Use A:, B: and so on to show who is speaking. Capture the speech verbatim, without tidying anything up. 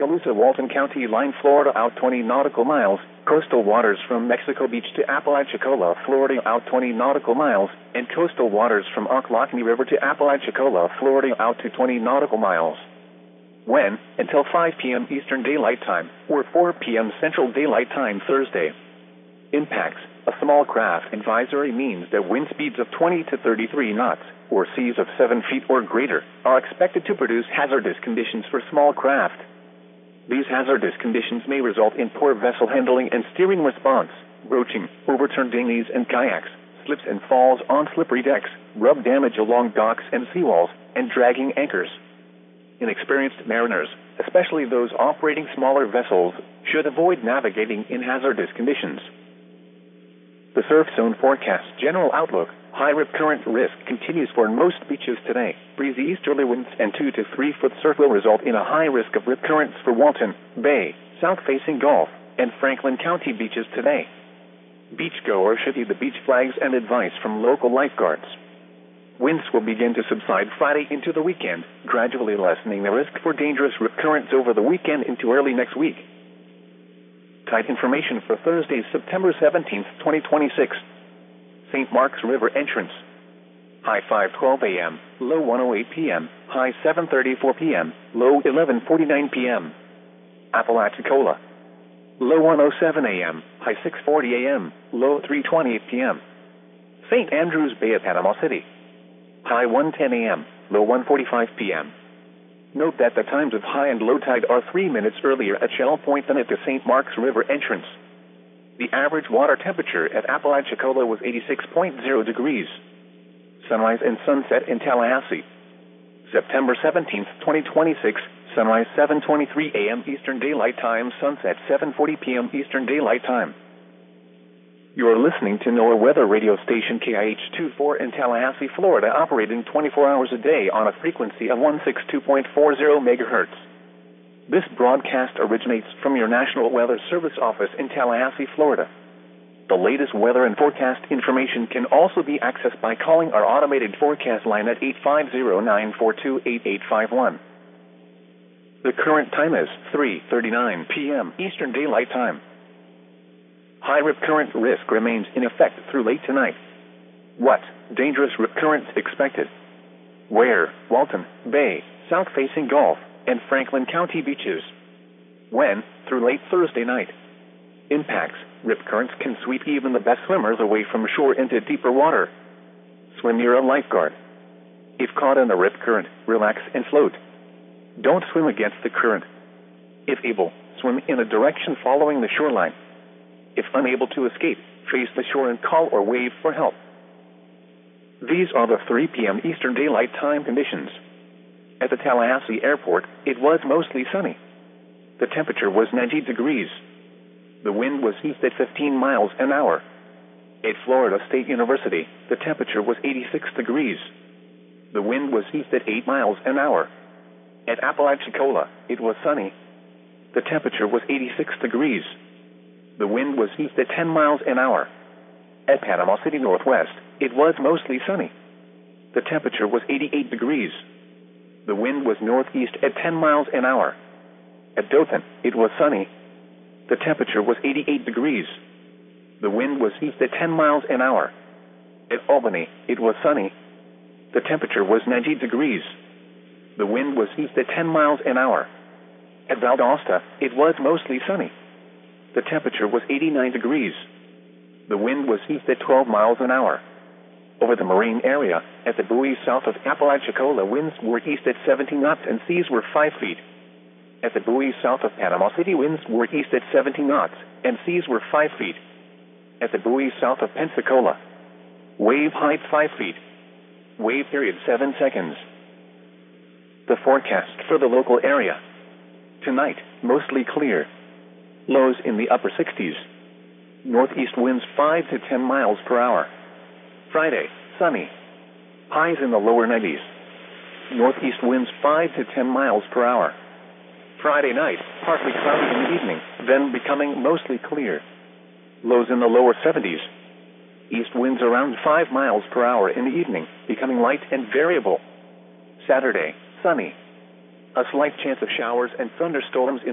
A: Tuscaloosa, Walton County line, Florida, out twenty nautical miles. Coastal waters from Mexico Beach to Apalachicola, Florida, out twenty nautical miles, and coastal waters from Ocklawahamie River to Apalachicola, Florida, out to twenty nautical miles. When, until five p m Eastern Daylight Time, or four p m Central Daylight Time Thursday. Impacts. A small craft advisory means that wind speeds of twenty to thirty-three knots, or seas of seven feet or greater, are expected to produce hazardous conditions for small craft. These hazardous conditions may result in poor vessel handling and steering response, broaching, overturned dinghies and kayaks, slips and falls on slippery decks, rub damage along docks and seawalls, and dragging anchors. Inexperienced mariners, especially those operating smaller vessels, should avoid navigating in hazardous conditions. The surf zone forecast general outlook. High rip current risk continues for most beaches today. Breezy easterly winds and two to three foot surf will result in a high risk of rip currents for Walton Bay, south-facing Gulf, and Franklin County beaches today. Beachgoers should heed the beach flags and advice from local lifeguards. Winds will begin to subside Friday into the weekend, gradually lessening the risk for dangerous rip currents over the weekend into early next week. Tide information for Thursday, September seventeenth, twenty twenty-six. Saint Mark's River entrance. High five twelve a m, low one oh eight p m, high seven thirty-four p m, low eleven forty-nine p m Apalachicola. Low one oh seven a m, high six forty a m, low three twenty-eight p m Saint Andrews Bay at Panama City. High one ten a m, low one forty-five p m Note that the times of high and low tide are three minutes earlier at Shell Point than at the Saint Mark's River entrance. The average water temperature at Apalachicola was eighty-six point zero degrees. Sunrise and sunset in Tallahassee. September seventeenth, twenty twenty-six, sunrise seven twenty-three a m Eastern Daylight Time, sunset seven forty p m Eastern Daylight Time. You are listening to NOAA Weather Radio Station K I H twenty-four in Tallahassee, Florida, operating twenty-four hours a day on a frequency of one sixty-two point four zero megahertz. This broadcast originates from your National Weather Service office in Tallahassee, Florida. The latest weather and forecast information can also be accessed by calling our automated forecast line at eight five zero, nine four two, eight eight five one. The current time is three thirty-nine p m Eastern Daylight Time. High rip current risk remains in effect through late tonight. What? Dangerous rip currents expected. Where? Walton Bay, south-facing Gulf, and Franklin County beaches. When? Through late Thursday night. Impacts. Rip currents can sweep even the best swimmers away from shore into deeper water. Swim near a lifeguard. If caught in a rip current, relax and float. Don't swim against the current. If able, swim in a direction following the shoreline. If unable to escape, face the shore and call or wave for help. These are the three p m Eastern Daylight Time conditions. At the Tallahassee Airport, it was mostly sunny. The temperature was ninety degrees. The wind was east at fifteen miles an hour. At Florida State University, the temperature was eighty-six degrees. The wind was east at eight miles an hour. At Apalachicola, it was sunny. The temperature was eighty-six degrees. The wind was east at ten miles an hour. At Panama City Northwest, it was mostly sunny. The temperature was eighty-eight degrees. The wind was northeast at ten miles an hour. At Dothan, it was sunny. The temperature was eighty-eight degrees. The wind was east at ten miles an hour. At Albany, it was sunny. The temperature was ninety degrees. The wind was east at ten miles an hour. At Valdosta, it was mostly sunny. The temperature was eighty-nine degrees. The wind was east at twelve miles an hour. Over the marine area, at the buoys south of Apalachicola, winds were east at seventy knots and seas were five feet. At the buoys south of Panama City, winds were east at seventy knots and seas were five feet. At the buoys south of Pensacola, wave height five feet. Wave period seven seconds. The forecast for the local area. Tonight, mostly clear. Lows in the upper sixties. Northeast winds five to ten miles per hour. Friday, sunny. Highs in the lower nineties. Northeast winds five to ten miles per hour. Friday night, partly cloudy in the evening, then becoming mostly clear. Lows in the lower seventies. East winds around five miles per hour in the evening, becoming light and variable. Saturday, sunny. A slight chance of showers and thunderstorms in